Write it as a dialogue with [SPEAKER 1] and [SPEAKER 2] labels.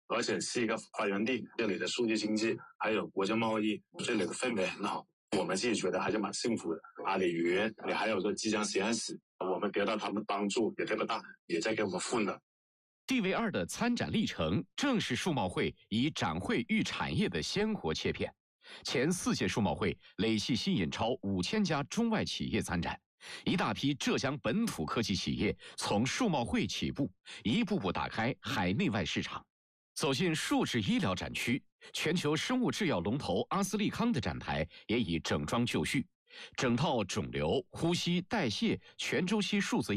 [SPEAKER 1] 而且是一个发源地，这里的数据经济还有国际贸易，这里的氛围很好，我们自己觉得还是蛮幸福的。阿里云，你还有个即将实验室，我们得到他们帮助也特别大，也在给我们赋能。
[SPEAKER 2] 地位2的参展历程，正是数贸会以展会育产业的鲜活切片。前4届数贸会累计吸引超5000家中外企业参展，一大批浙江本土科技企业从数贸会起步，一步步打开海内外市场。走进数字医疗展区，全球生物制药龙头阿斯利康的展台也已整装就绪，整套肿瘤、呼吸、代谢全周期数字